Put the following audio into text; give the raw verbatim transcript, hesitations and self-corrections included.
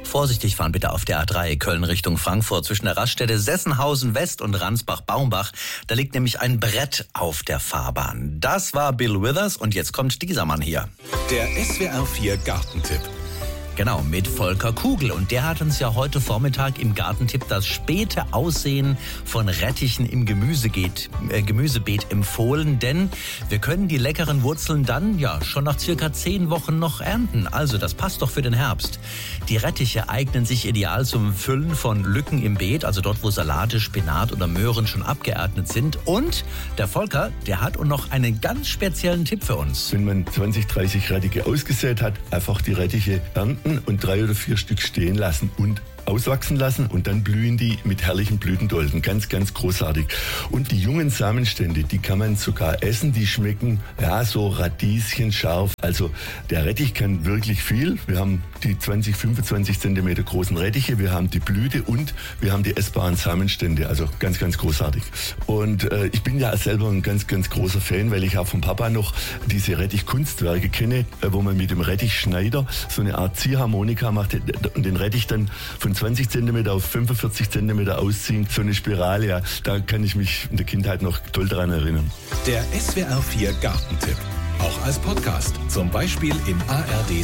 Vorsichtig fahren bitte auf der A drei Köln Richtung Frankfurt zwischen der Raststätte Sessenhausen West und Ransbach-Baumbach. Da liegt nämlich ein Brett auf der Fahrbahn. Das war Bill Withers und jetzt kommt dieser Mann hier. Der S W R vier Gartentipp. Genau, mit Volker Kugel. Und der hat uns ja heute Vormittag im Gartentipp das späte Aussehen von Rettichen im Gemüsebeet, äh, Gemüsebeet empfohlen. Denn wir können die leckeren Wurzeln dann ja schon nach circa zehn Wochen noch ernten. Also das passt doch für den Herbst. Die Rettiche eignen sich ideal zum Füllen von Lücken im Beet, also dort, wo Salate, Spinat oder Möhren schon abgeerntet sind. Und der Volker, der hat noch einen ganz speziellen Tipp für uns. Wenn man zwanzig, dreißig Rettiche ausgesät hat, einfach die Rettiche ernten und drei oder vier Stück stehen lassen und auswachsen lassen und dann blühen die mit herrlichen Blütendolden. Ganz, ganz großartig. Und die jungen Samenstände, die kann man sogar essen. Die schmecken ja so radieschenscharf. Also der Rettich kann wirklich viel. Wir haben die zwanzig, fünfundzwanzig Zentimeter großen Rettiche, wir haben die Blüte und wir haben die essbaren Samenstände. Also ganz, ganz großartig. Und äh, ich bin ja selber ein ganz, ganz großer Fan, weil ich auch vom Papa noch diese Rettich-Kunstwerke kenne, äh, wo man mit dem Rettichschneider so eine Art Ziehharmonika macht und den Rettich dann von zwanzig Zentimeter auf fünfundvierzig Zentimeter ausziehen, so eine Spirale, ja, da kann ich mich in der Kindheit noch toll daran erinnern. Der S W R vier Gartentipp. Auch als Podcast, zum Beispiel im A R D